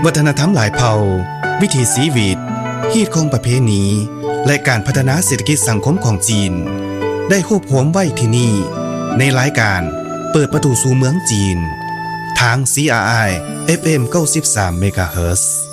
วัฒนธรรมหลายเผ่าวิถีชีวิตฮีตของประเพณีและการพัฒนาเศรษฐกิจสังคมของจีนได้ควบรวมไว้ที่นี่ในรายการเปิดประตูสู่เมืองจีนทาง CRI FM 93 เมกะเฮิรตซ์